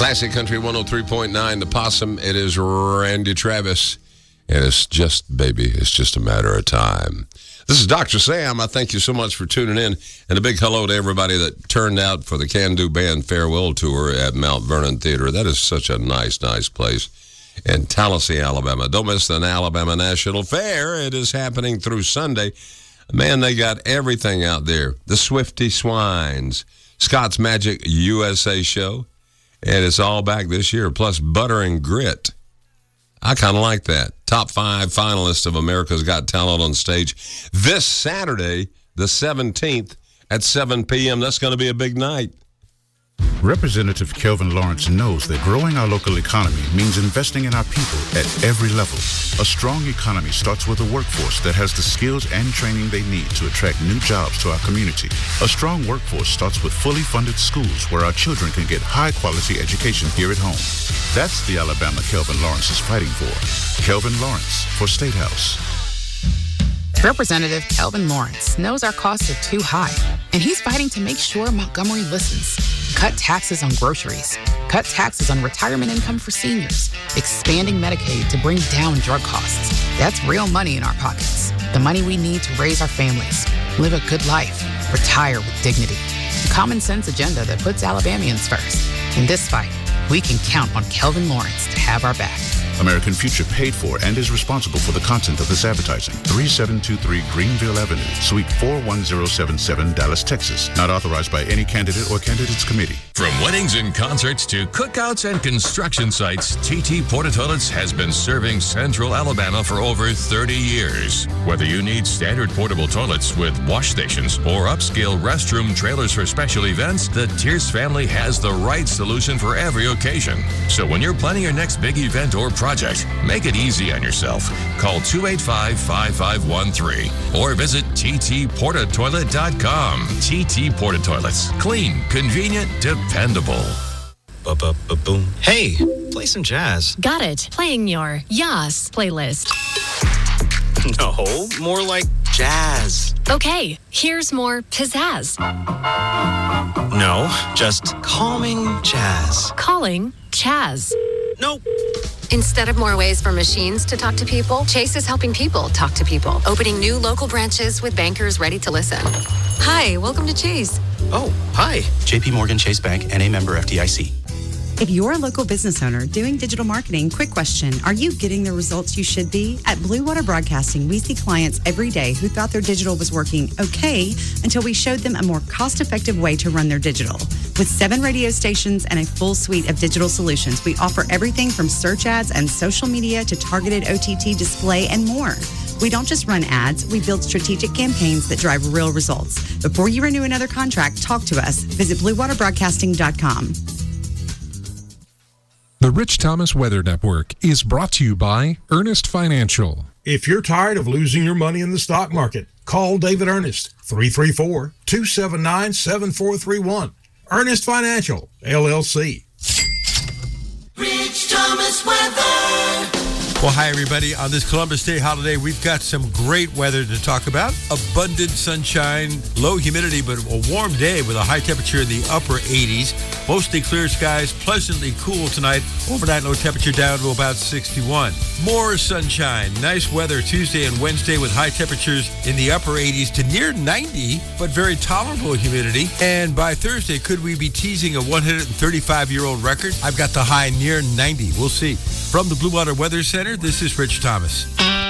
Classic Country 103.9, The Possum. It is Randy Travis. And it's just a matter of time. This is Dr. Sam. I thank you so much for tuning in. And a big hello to everybody that turned out for the Can Do Band farewell tour at Mount Vernon Theater. That is such a nice place in Tallahassee, Alabama. Don't miss the Alabama National Fair. It is happening through Sunday. Man, they got everything out there. The Swifty Swines, Scott's Magic USA show. And it's all back this year, plus Butter and Grit. I kind of like that. Top 5 finalists of America's Got Talent on stage this Saturday, the 17th at 7 p.m. That's going to be a big night. Representative Kelvin Lawrence knows that growing our local economy means investing in our people at every level. A strong economy starts with a workforce that has the skills and training they need to attract new jobs to our community. A strong workforce starts with fully funded schools where our children can get high-quality education here at home. That's the Alabama Kelvin Lawrence is fighting for. Kelvin Lawrence for State House. Representative Kelvin Lawrence knows our costs are too high, and he's fighting to make sure Montgomery listens. Cut taxes on groceries. Cut taxes on retirement income for seniors. Expanding Medicaid to bring down drug costs. That's real money in our pockets. The money we need to raise our families, live a good life, retire with dignity. A common sense agenda that puts Alabamians first. In this fight, we can count on Kelvin Lawrence to have our back. American Future paid for and is responsible for the content of this advertising. 3723 Greenville Avenue, Suite 41077, Dallas, Texas. Not authorized by any candidate or candidates committee. From weddings and concerts to cookouts and construction sites, TT Porta Toilets has been serving Central Alabama for over 30 years. Whether you need standard portable toilets with wash stations or upscale restroom trailers for special events, the Tierce family has the right solution for every occasion. So when you're planning your next big event or project, make it easy on yourself. Call 285-5513 or visit ttportatoilet.com. TT Porta Toilets. Clean, convenient, dependable. Boom. Hey, play some jazz. Got it. Playing your Yas playlist. No, more like jazz. Okay, here's more pizzazz. No, just calming jazz. Calling Chaz. Nope. Instead of more ways for machines to talk to people, Chase is helping people talk to people, opening new local branches with bankers ready to listen. Hi, welcome to Chase. Oh, hi. JP Morgan Chase Bank, and a member FDIC. If you're a local business owner doing digital marketing, quick question, are you getting the results you should be? At Blue Water Broadcasting, we see clients every day who thought their digital was working okay until we showed them a more cost-effective way to run their digital. With 7 radio stations and a full suite of digital solutions, we offer everything from search ads and social media to targeted OTT display and more. We don't just run ads, we build strategic campaigns that drive real results. Before you renew another contract, talk to us. Visit bluewaterbroadcasting.com. The Rich Thomas Weather Network is brought to you by Ernest Financial. If you're tired of losing your money in the stock market, call David Ernest, 334-279-7431. Ernest Financial, LLC. Rich Thomas Weather. Well, hi, everybody. On this Columbus Day holiday, we've got some great weather to talk about. Abundant sunshine, low humidity, but a warm day with a high temperature in the upper 80s. Mostly clear skies, pleasantly cool tonight. Overnight low temperature down to about 61. More sunshine, nice weather Tuesday and Wednesday with high temperatures in the upper 80s to near 90, but very tolerable humidity. And by Thursday, could we be teasing a 135-year-old record? I've got the high near 90. We'll see. From the Blue Water Weather Center, this is Rich Thomas.